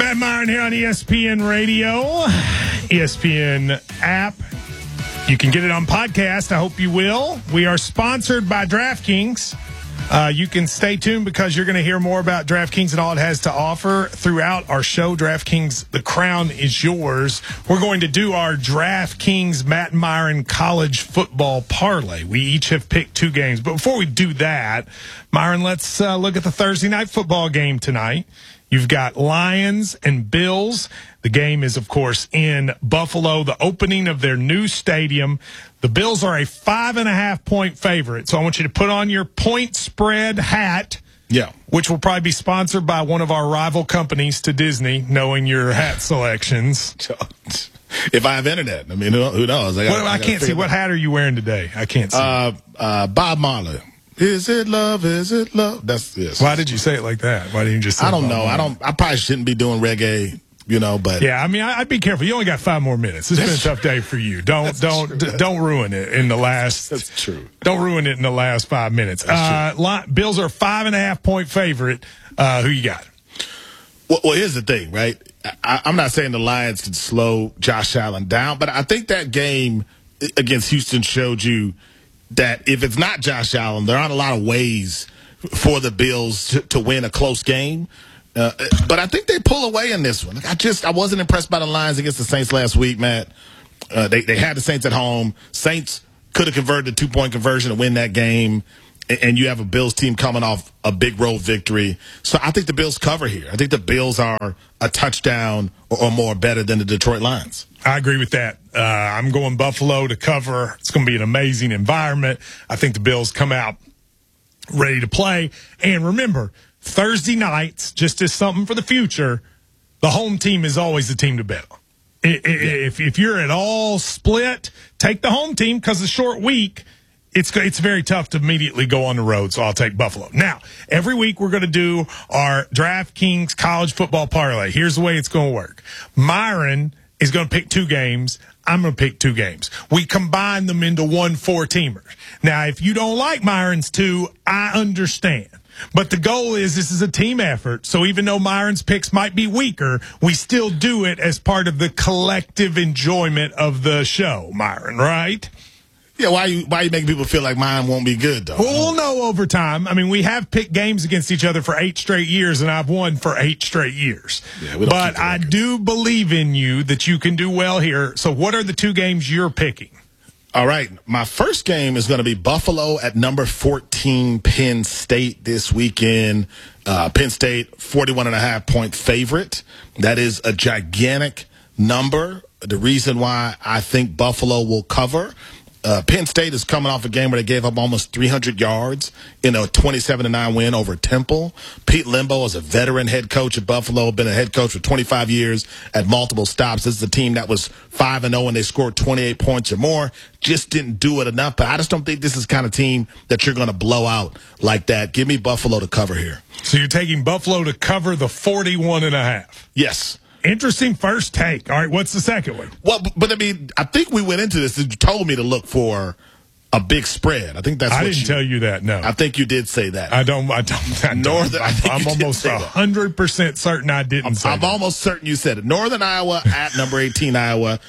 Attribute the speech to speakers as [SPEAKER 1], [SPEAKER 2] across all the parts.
[SPEAKER 1] Matt Myron here on ESPN Radio, ESPN app. You can get it on podcast. I hope you will. We are sponsored by DraftKings. You can stay tuned because you're going to hear more about DraftKings and all it has to offer throughout our show. DraftKings, the crown is yours. We're going to do our DraftKings Matt Myron college football parlay. We each have picked two games. But before we do that, Myron, let's look at the Thursday night football game tonight. You've got Lions and Bills. The game is, of course, in Buffalo, the opening of their new stadium. The Bills are a 5.5-point favorite. So I want you to put on your point spread hat, which will probably be sponsored by one of our rival companies to Disney, knowing your hat selections.
[SPEAKER 2] If I have internet. I mean, who knows?
[SPEAKER 1] I can't see. What hat are you wearing today? I can't see.
[SPEAKER 2] Bob Marley. Is it love? Is it love? That's yes.
[SPEAKER 1] Why did you say it like that? Why didn't you just say
[SPEAKER 2] I don't know. I probably shouldn't be doing reggae, but
[SPEAKER 1] yeah, I mean, I'd be careful. You only got 5 more minutes. It's been a tough day for you. Don't ruin it in the last.
[SPEAKER 2] That's true.
[SPEAKER 1] Don't ruin it in the last 5 minutes. Bills are 5.5-point favorite. Who you got?
[SPEAKER 2] Well, here's the thing, right? I'm not saying the Lions can slow Josh Allen down, but I think that game against Houston showed you that if it's not Josh Allen, there aren't a lot of ways for the Bills to win a close game. But I think they pull away in this one. I wasn't impressed by the Lions against the Saints last week, Matt. They had the Saints at home. Saints could have converted the 2-point conversion to win that game. And you have a Bills team coming off a big road victory. So I think the Bills cover here. I think the Bills are a touchdown or more better than the Detroit Lions.
[SPEAKER 1] I agree with that. I'm going Buffalo to cover. It's going to be an amazing environment. I think the Bills come out ready to play. And remember, Thursday nights, just as something for the future, the home team is always the team to bet on. If you're at all split, take the home team because it's a short week. It's very tough to immediately go on the road, so I'll take Buffalo. Now, every week we're going to do our DraftKings college football parlay. Here's the way it's going to work. Myron is going to pick 2 games. I'm going to pick 2 games. We combine them into one 4-teamer. Now, if you don't like Myron's 2, I understand. But the goal is this is a team effort, so even though Myron's picks might be weaker, we still do it as part of the collective enjoyment of the show, Myron, right?
[SPEAKER 2] Yeah, why you making people feel like mine won't be good, though?
[SPEAKER 1] We'll know over time. I mean, we have picked games against each other for 8 straight years, and I've won for 8 straight years. Yeah, but I do believe in you that you can do well here. So what are the 2 games you're picking?
[SPEAKER 2] All right. My first game is going to be Buffalo at number 14, Penn State this weekend. Penn State, 41.5-point favorite. That is a gigantic number. The reason why I think Buffalo will cover – Penn State is coming off a game where they gave up almost 300 yards in a 27-9 win over Temple. Pete Limbo is a veteran head coach at Buffalo, been a head coach for 25 years at multiple stops. This is a team that was 5-0 and they scored 28 points or more. Just didn't do it enough. But I just don't think this is the kind of team that you're going to blow out like that. Give me Buffalo to cover here.
[SPEAKER 1] So you're taking Buffalo to cover the 41.5?
[SPEAKER 2] Yes.
[SPEAKER 1] Interesting first take. All right, what's the second one?
[SPEAKER 2] Well, but I mean, I think we went into this. You told me to look for a big spread. I think that's.
[SPEAKER 1] I didn't tell you that. No,
[SPEAKER 2] I think you did say that.
[SPEAKER 1] I don't. I'm almost 100% certain I didn't say
[SPEAKER 2] I'm almost certain you said it. Northern Iowa at number 18 Iowa.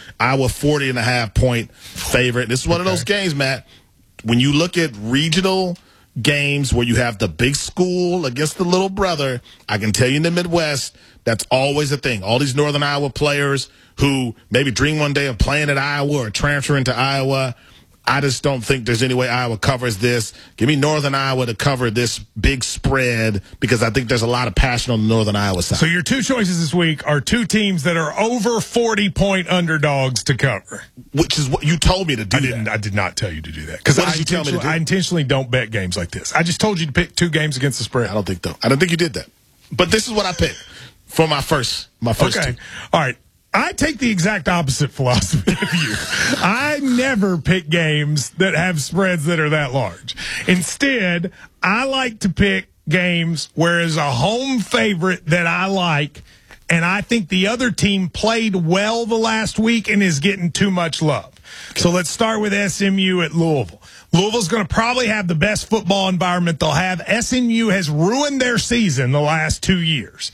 [SPEAKER 2] 40.5-point favorite. This is one of those games, Matt. When you look at regional games where you have the big school against the little brother, I can tell you in the Midwest, that's always a thing. All these Northern Iowa players who maybe dream one day of playing at Iowa or transferring to Iowa, I just don't think there's any way Iowa covers this. Give me Northern Iowa to cover this big spread because I think there's a lot of passion on the Northern Iowa side.
[SPEAKER 1] So your 2 choices this week are 2 teams that are over 40-point underdogs to cover.
[SPEAKER 2] Which is what you told me to do.
[SPEAKER 1] I did not tell you to do that. Because I intentionally don't bet games like this. I just told you to pick 2 games against the spread.
[SPEAKER 2] I don't think you did that. But this is what I picked for my first
[SPEAKER 1] okay.
[SPEAKER 2] 2.
[SPEAKER 1] All right. I take the exact opposite philosophy of you. I never pick games that have spreads that are that large. Instead, I like to pick games where there's a home favorite that I like, and I think the other team played well the last week and is getting too much love. Okay. So let's start with SMU at Louisville. Louisville's going to probably have the best football environment they'll have. SMU has ruined their season the last 2 years.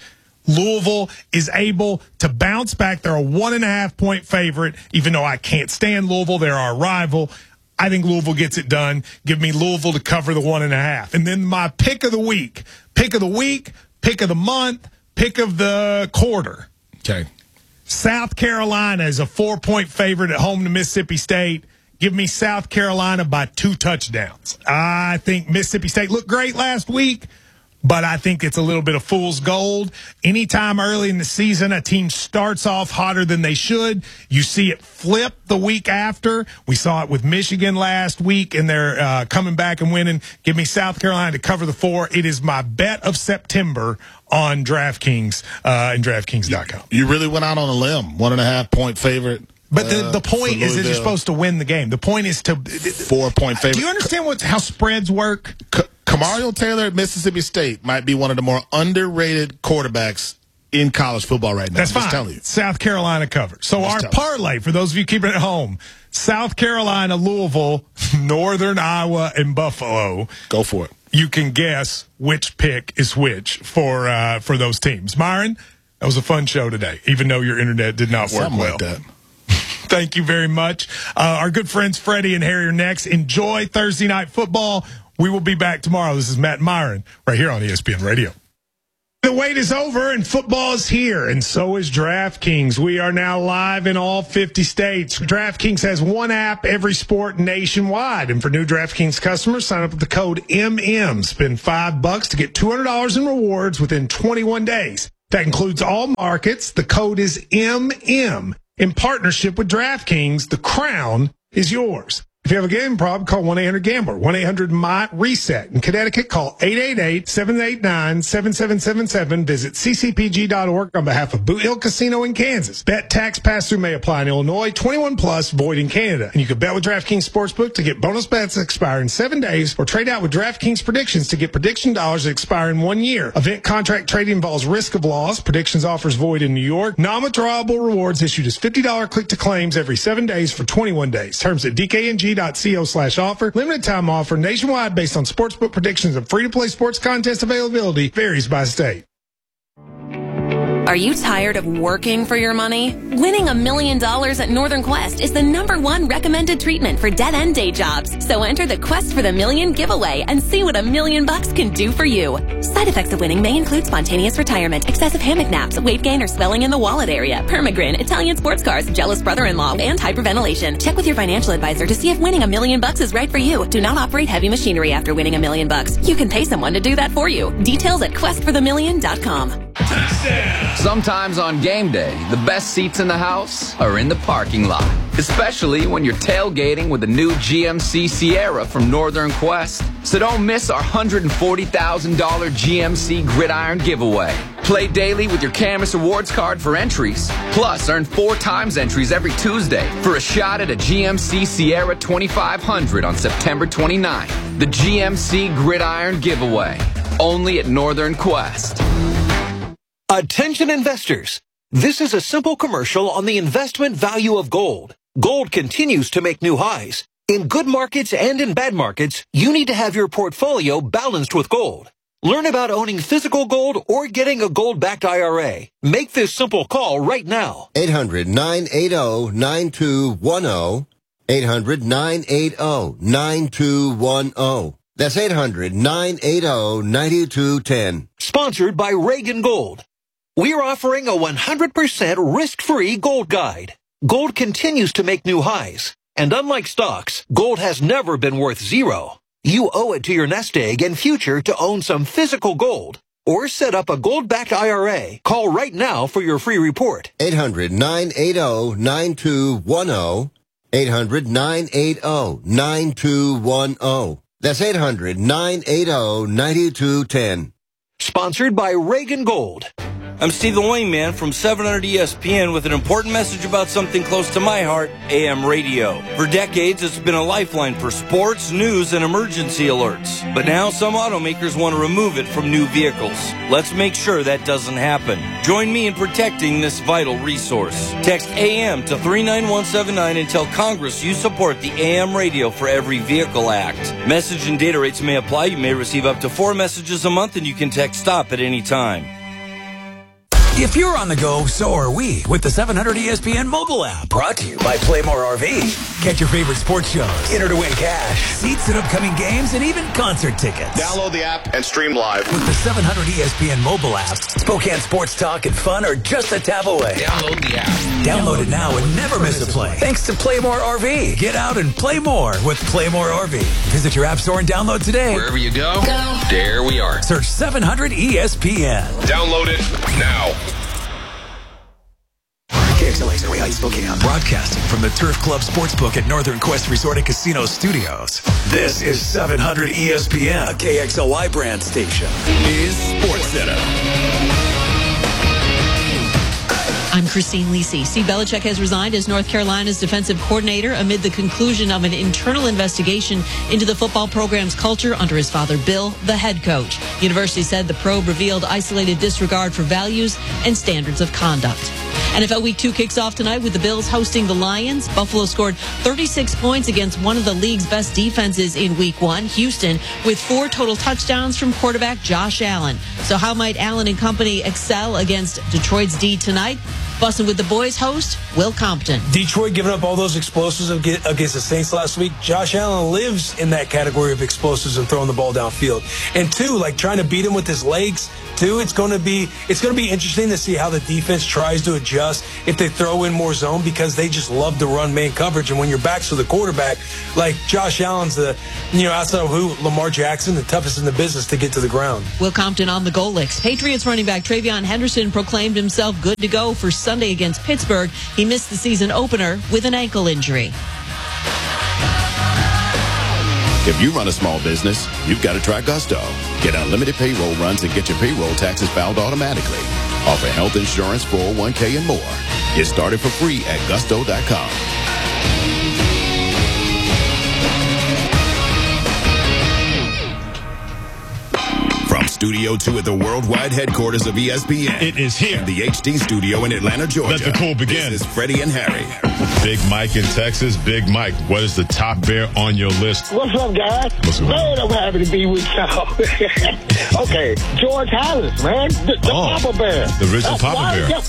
[SPEAKER 1] Louisville is able to bounce back. They're a 1.5-point favorite, even though I can't stand Louisville. They're our rival. I think Louisville gets it done. Give me Louisville to cover the 1.5. And then my pick of the week, pick of the month, pick of the quarter.
[SPEAKER 2] Okay.
[SPEAKER 1] South Carolina is a 4-point favorite at home to Mississippi State. Give me South Carolina by 2 touchdowns. I think Mississippi State looked great last week, but I think it's a little bit of fool's gold. Anytime early in the season a team starts off hotter than they should, you see it flip the week after. We saw it with Michigan last week, and they're coming back and winning. Give me South Carolina to cover the 4. It is my bet of September on DraftKings and DraftKings.com.
[SPEAKER 2] You really went out on a limb. 1.5-point favorite.
[SPEAKER 1] But the point is that you're supposed to win the game. The point is to
[SPEAKER 2] 4-point favorite.
[SPEAKER 1] Do you understand how spreads work?
[SPEAKER 2] Kamario Taylor at Mississippi State might be one of the more underrated quarterbacks in college football right now.
[SPEAKER 1] That's fine.
[SPEAKER 2] Just telling you.
[SPEAKER 1] South Carolina covers. So our parlay, for those of you keeping it at home, South Carolina, Louisville, Northern Iowa, and Buffalo.
[SPEAKER 2] Go for it.
[SPEAKER 1] You can guess which pick is which for those teams. Myron, that was a fun show today, even though your internet did not work
[SPEAKER 2] Something
[SPEAKER 1] well.
[SPEAKER 2] Like that.
[SPEAKER 1] Thank you very much. Our good friends Freddie and Harry are next. Enjoy Thursday Night Football. We will be back tomorrow. This is Matt and Myron right here on ESPN Radio. The wait is over and football is here, and so is DraftKings. We are now live in all 50 states. DraftKings has one app, every sport nationwide. And for new DraftKings customers, sign up with the code MM. Spend $5 to get $200 in rewards within 21 days. That includes all markets. The code is MM. In partnership with DraftKings, the crown is yours. If you have a gambling problem, call 1-800-GAMBLER, 1-800-MY-RESET. In Connecticut, call 888-789-7777. Visit ccpg.org on behalf of Boot Hill Casino in Kansas. Bet tax pass-through may apply in Illinois, 21 plus, void in Canada. And you can bet with DraftKings Sportsbook to get bonus bets that expire in 7 days, or trade out with DraftKings Predictions to get prediction dollars that expire in 1 year. Event contract trading involves risk of loss. Predictions offers void in New York. Non-withdrawable rewards issued as $50 click-to-claims every 7 days for 21 days. Terms at DKNG.co/offer. Limited time offer nationwide based on sportsbook predictions and free-to-play sports contest availability varies by state.
[SPEAKER 3] Are you tired of working for your money? Winning $1 million at Northern Quest is the #1 recommended treatment for dead-end day jobs. So enter the Quest for the Million giveaway and see what $1 million can do for you. Side effects of winning may include spontaneous retirement, excessive hammock naps, weight gain or swelling in the wallet area, permagrin, Italian sports cars, jealous brother-in-law, and hyperventilation. Check with your financial advisor to see if winning $1 million is right for you. Do not operate heavy machinery after winning $1 million. You can pay someone to do that for you. Details at questforthemillion.com.
[SPEAKER 4] Sometimes on game day, the best seats in the house are in the parking lot. Especially when you're tailgating with a new GMC Sierra from Northern Quest. So don't miss our $140,000 GMC Gridiron giveaway. Play daily with your Camus Rewards card for entries. Plus, earn 4 times entries every Tuesday for a shot at a GMC Sierra 2500 on September 29th. The GMC Gridiron giveaway. Only at Northern Quest.
[SPEAKER 5] Attention investors. This is a simple commercial on the investment value of gold. Gold continues to make new highs. In good markets and in bad markets, you need to have your portfolio balanced with gold. Learn about owning physical gold or getting a gold-backed IRA. Make this simple call right now.
[SPEAKER 6] 800-980-9210. 800-980-9210. That's 800-980-9210.
[SPEAKER 5] Sponsored by Reagan Gold. We're offering a 100% risk-free gold guide. Gold continues to make new highs. And unlike stocks, gold has never been worth zero. You owe it to your nest egg and future to own some physical gold. Or set up a gold-backed IRA. Call right now for your free report.
[SPEAKER 6] 800-980-9210. 800-980-9210. That's 800-980-9210.
[SPEAKER 5] Sponsored by Reagan Gold.
[SPEAKER 7] I'm Steve the Wingman from 700 ESPN with an important message about something close to my heart, AM radio. For decades, it's been a lifeline for sports, news, and emergency alerts. But now some automakers want to remove it from new vehicles. Let's make sure that doesn't happen. Join me in protecting this vital resource. Text AM to 39179 and tell Congress you support the AM Radio for Every Vehicle Act. Message and data rates may apply. You may receive up to 4 messages a month, and you can text STOP at any time.
[SPEAKER 8] If you're on the go, so are we with the 700 ESPN mobile app. Brought to you by Playmore RV. Catch your favorite sports shows, enter to win cash, seats at upcoming games, and even concert tickets.
[SPEAKER 9] Download the app and stream live.
[SPEAKER 8] With the 700 ESPN mobile app, Spokane sports talk and fun are just a tap away.
[SPEAKER 9] Download the app.
[SPEAKER 8] Download it now and never miss a play. Thanks to Playmore RV. Get out and play more with Playmore RV. Visit your app store and download today.
[SPEAKER 9] Wherever you go, there we are.
[SPEAKER 8] Search 700 ESPN.
[SPEAKER 9] Download it now.
[SPEAKER 8] KXLA Surrey Heights, Spokane. Broadcasting from the Turf Club Sportsbook at Northern Quest Resort and Casino Studios. This is 700 ESPN, a KXLY brand station. Is Sports Center.
[SPEAKER 10] I'm Christine Lisi. Steve Belichick has resigned as North Carolina's defensive coordinator amid the conclusion of an internal investigation into the football program's culture under his father, Bill, the head coach. The university said the probe revealed isolated disregard for values and standards of conduct. NFL Week 2 kicks off tonight with the Bills hosting the Lions. Buffalo scored 36 points against one of the league's best defenses in Week 1, Houston, with 4 total touchdowns from quarterback Josh Allen. So how might Allen and company excel against Detroit's D tonight? Bussin' with the Boys host, Will Compton.
[SPEAKER 11] Detroit giving up all those explosives against the Saints last week. Josh Allen lives in that category of explosives and throwing the ball downfield. And 2, like trying to beat him with his legs. 2, it's going to be interesting to see how the defense tries to adjust if they throw in more zone, because they just love to run man coverage. And when your back's to the quarterback, like Josh Allen's outside of Lamar Jackson, the toughest in the business to get to the ground.
[SPEAKER 10] Will Compton on the goal licks. Patriots running back TreVeyon Henderson proclaimed himself good to go for Sunday against Pittsburgh. He missed the season opener with an ankle injury.
[SPEAKER 12] If you run a small business, you've got to try Gusto. Get unlimited payroll runs and get your payroll taxes filed automatically. Offer health insurance, 401k, and more. Get started for free at gusto.com. From Studio 2 at the worldwide headquarters of ESPN.
[SPEAKER 13] It is here.
[SPEAKER 12] The HD studio in Atlanta, Georgia.
[SPEAKER 13] Let the cool begin.
[SPEAKER 12] This is Freddie and Harry.
[SPEAKER 13] Big Mike in Texas. Big Mike, what is the top bear on your list?
[SPEAKER 14] What's up, guys? Man, I'm happy to be with y'all. Okay, George Halas, man. The Papa Bear.
[SPEAKER 13] The original Papa Bear.